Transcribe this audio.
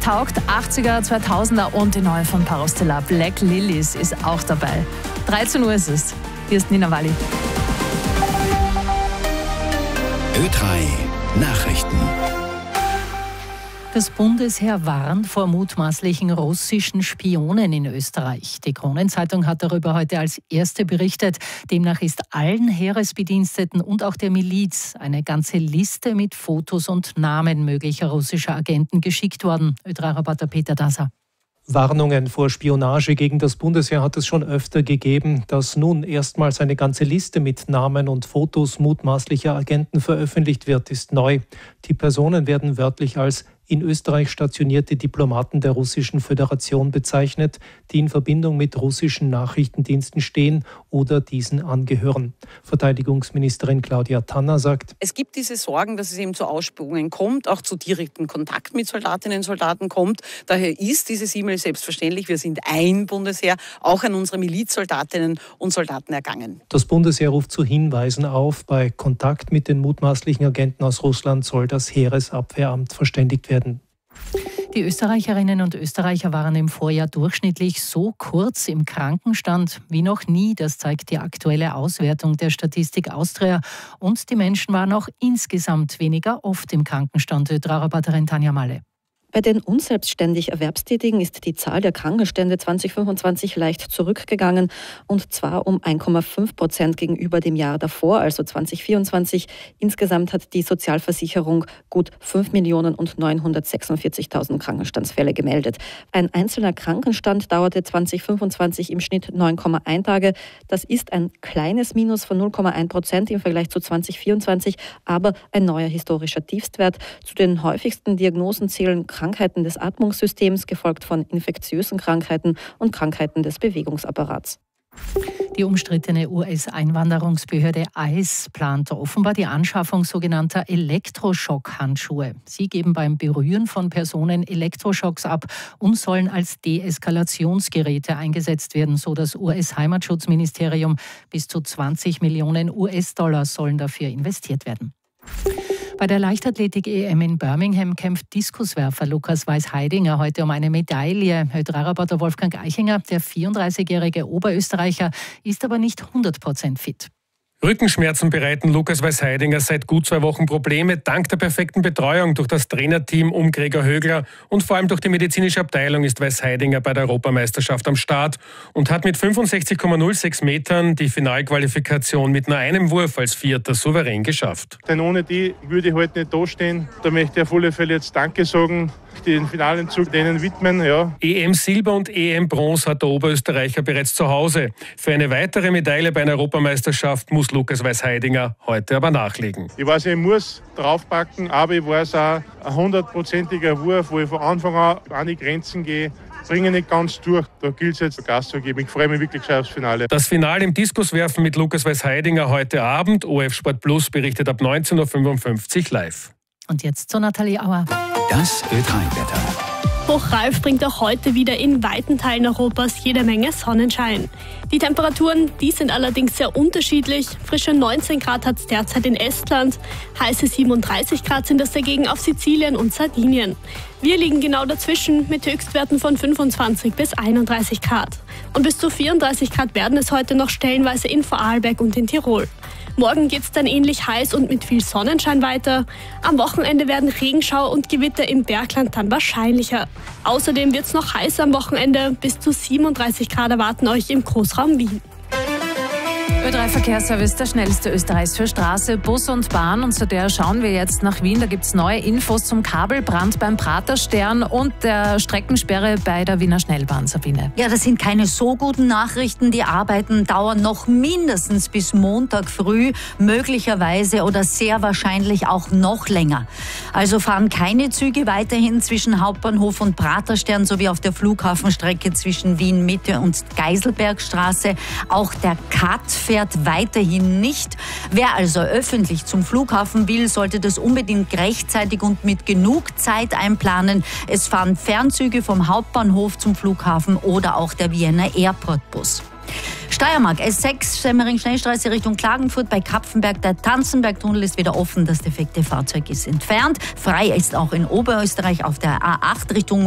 taugt, 80er, 2000er und die neue von Paro Stellar, Black Lilies, ist auch dabei. 13 Uhr ist es. Hier ist Nina Walli. Ö3 Nachrichten. Das Bundesheer warnt vor mutmaßlichen russischen Spionen in Österreich. Die Kronenzeitung hat darüber heute als erste berichtet. Demnach ist allen Heeresbediensteten und auch der Miliz eine ganze Liste mit Fotos und Namen möglicher russischer Agenten geschickt worden. Ö3-Reporter Peter Dasser. Warnungen vor Spionage gegen das Bundesheer hat es schon öfter gegeben. Dass nun erstmals eine ganze Liste mit Namen und Fotos mutmaßlicher Agenten veröffentlicht wird, ist neu. Die Personen werden wörtlich als in Österreich stationierte Diplomaten der Russischen Föderation bezeichnet, die in Verbindung mit russischen Nachrichtendiensten stehen oder diesen angehören. Verteidigungsministerin Claudia Tanner sagt: Es gibt diese Sorgen, dass es eben zu Ausspionungen kommt, auch zu direkten Kontakt mit Soldatinnen und Soldaten kommt. Daher ist dieses E-Mail selbstverständlich, wir sind ein Bundesheer, auch an unsere Milizsoldatinnen und Soldaten ergangen. Das Bundesheer ruft zu Hinweisen auf. Bei Kontakt mit den mutmaßlichen Agenten aus Russland soll das Heeresabwehramt verständigt werden. Die Österreicherinnen und Österreicher waren im Vorjahr durchschnittlich so kurz im Krankenstand wie noch nie. Das zeigt die aktuelle Auswertung der Statistik Austria. Und die Menschen waren auch insgesamt weniger oft im Krankenstand. Ö3-Reporterin Tanja Malle. Bei den unselbstständig Erwerbstätigen ist die Zahl der Krankenstände 2025 leicht zurückgegangen, und zwar um 1,5% gegenüber dem Jahr davor, also 2024. Insgesamt hat die Sozialversicherung gut 5.946.000 Krankenstandsfälle gemeldet. Ein einzelner Krankenstand dauerte 2025 im Schnitt 9,1 Tage. Das ist ein kleines Minus von 0,1% im Vergleich zu 2024, aber ein neuer historischer Tiefstwert. Zu den häufigsten Diagnosen zählen Krankheiten des Atmungssystems, gefolgt von infektiösen Krankheiten und Krankheiten des Bewegungsapparats. Die umstrittene US-Einwanderungsbehörde ICE plant offenbar die Anschaffung sogenannter Elektroschock-Handschuhe. Sie geben beim Berühren von Personen Elektroschocks ab und sollen als Deeskalationsgeräte eingesetzt werden, so das US-Heimatschutzministerium. Bis zu 20 Millionen US-Dollar sollen dafür investiert werden. Bei der Leichtathletik-EM in Birmingham kämpft Diskuswerfer Lukas Weiß-Heidinger heute um eine Medaille. Ö3-Reporter Wolfgang Eichinger, der 34-jährige Oberösterreicher, ist aber nicht 100% fit. Rückenschmerzen bereiten Lukas Weiß-Heidinger seit gut 2 Wochen Probleme. Dank der perfekten Betreuung durch das Trainerteam um Gregor Högler und vor allem durch die medizinische Abteilung ist Weiß-Heidinger bei der Europameisterschaft am Start und hat mit 65,06 Metern die Finalqualifikation mit nur einem Wurf als Vierter souverän geschafft. Denn ohne die würde ich heute nicht dastehen. Da möchte ich auf alle Fälle jetzt Danke sagen, den Finalenzug denen widmen. Ja. EM Silber und EM Bronze hat der Oberösterreicher bereits zu Hause. Für eine weitere Medaille bei einer Europameisterschaft muss Lukas Weiß-Heidinger heute aber nachlegen. Ich weiß, ich muss draufpacken, aber ich weiß auch, ein 100%iger Wurf, wo ich von Anfang an die Grenzen gehe, bringe nicht ganz durch. Da gilt es jetzt Gas zu geben. Ich freue mich wirklich schon aufs Finale. Das Finale im Diskuswerfen mit Lukas Weiß-Heidinger heute Abend. ORF Sport Plus berichtet ab 19.55 Uhr live. Und jetzt zu Nathalie Auer. Das Ö3-Wetter. Hochreif bringt auch heute wieder in weiten Teilen Europas jede Menge Sonnenschein. Die Temperaturen, die sind allerdings sehr unterschiedlich. Frische 19 Grad hat es derzeit in Estland. Heiße 37 Grad sind es dagegen auf Sizilien und Sardinien. Wir liegen genau dazwischen mit Höchstwerten von 25 bis 31 Grad. Und bis zu 34 Grad werden es heute noch stellenweise in Vorarlberg und in Tirol. Morgen geht es dann ähnlich heiß und mit viel Sonnenschein weiter. Am Wochenende werden Regenschauer und Gewitter im Bergland dann wahrscheinlicher. Außerdem wird es noch heißer am Wochenende. Bis zu 37 Grad erwarten euch im Großraum Wien. Ö3-Verkehrsservice, der schnellste Österreichs für Straße, Bus und Bahn. Und zu der schauen wir jetzt nach Wien. Da gibt es neue Infos zum Kabelbrand beim Praterstern und der Streckensperre bei der Wiener Schnellbahn. Sabine. Ja, das sind keine so guten Nachrichten. Die Arbeiten dauern noch mindestens bis Montag früh, möglicherweise oder sehr wahrscheinlich auch noch länger. Also fahren keine Züge weiterhin zwischen Hauptbahnhof und Praterstern sowie auf der Flughafenstrecke zwischen Wien Mitte und Geiselbergstraße. Auch der Kat fährt weiterhin nicht. Wer also öffentlich zum Flughafen will, sollte das unbedingt rechtzeitig und mit genug Zeit einplanen. Es fahren Fernzüge vom Hauptbahnhof zum Flughafen oder auch der Vienna Airport Bus. Steiermark, S6, Semmering-Schnellstraße Richtung Klagenfurt bei Kapfenberg. Der Tanzenbergtunnel ist wieder offen, das defekte Fahrzeug ist entfernt. Frei ist auch in Oberösterreich auf der A8 Richtung